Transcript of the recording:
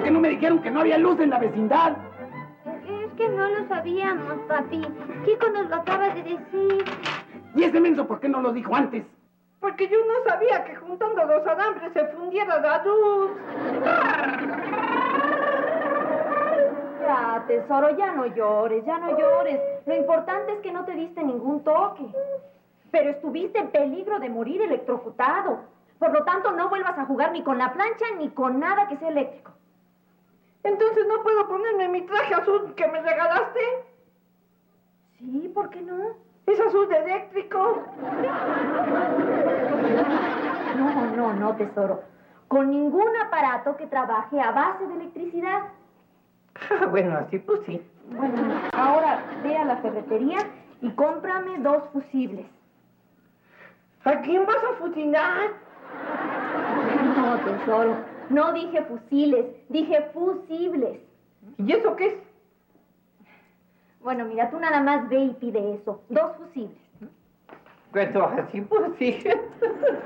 qué no me dijeron que no había luz en la vecindad? Es que no lo sabíamos, papi. Kiko nos lo acaba de decir. ¿Y ese menso por qué no lo dijo antes? Porque yo no sabía que juntando los alambres se fundiera la luz. Ya, tesoro, ya no llores, ya no llores. Lo importante es que no te diste ningún toque. Pero estuviste en peligro de morir electrocutado. Por lo tanto, no vuelvas a jugar ni con la plancha ni con nada que sea eléctrico. Entonces no puedo ponerme mi traje azul que me regalaste. Sí, ¿por qué no? Es azul de eléctrico. No, tesoro. Con ningún aparato que trabaje a base de electricidad. Bueno, así pues sí. Bueno, ahora ve a la ferretería y cómprame 2 fusibles. ¿A quién vas a fusilar? No, tesoro. No dije fusiles, dije fusibles. ¿Y eso qué es? Bueno, mira, tú nada más ve y pide eso. 2 fusibles. Bueno, así pues sí.